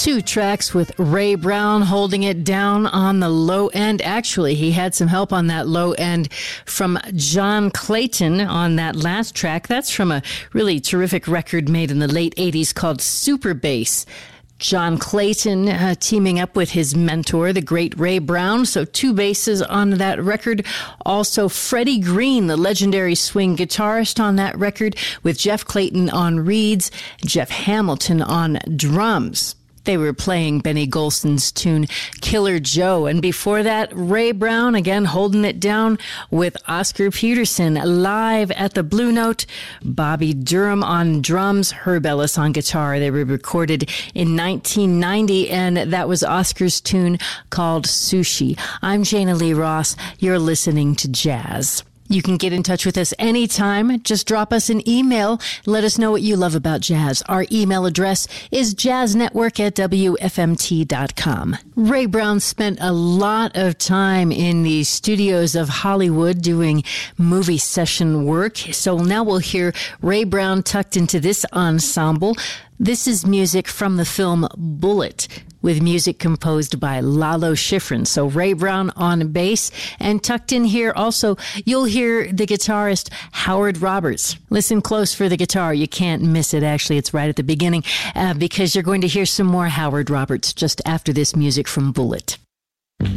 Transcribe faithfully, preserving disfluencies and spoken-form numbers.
Two tracks with Ray Brown holding it down on the low end. Actually, he had some help on that low end from John Clayton on that last track. That's from a really terrific record made in the late eighties called Super Bass. John Clayton uh, teaming up with his mentor, the great Ray Brown. So two basses on that record. Also, Freddie Green, the legendary swing guitarist on that record, with Jeff Clayton on reeds, Jeff Hamilton on drums. They were playing Benny Golson's tune, Killer Joe. And before that, Ray Brown, again, holding it down with Oscar Peterson live at the Blue Note. Bobby Durham on drums, Herb Ellis on guitar. They were recorded in nineteen ninety, and that was Oscar's tune called Sushi. I'm Jana Lee Ross. You're listening to Jazz. You can get in touch with us anytime. Just drop us an email. Let us know what you love about jazz. Our email address is jazznetwork at w f m t dot com. Ray Brown spent a lot of time in the studios of Hollywood doing movie session work. So now we'll hear Ray Brown tucked into this ensemble. This is music from the film Bullitt, with music composed by Lalo Schifrin. So Ray Brown on bass, and tucked in here also, you'll hear the guitarist Howard Roberts. Listen close for the guitar. You can't miss it. Actually, it's right at the beginning, uh, because you're going to hear some more Howard Roberts just after this music from Bullitt.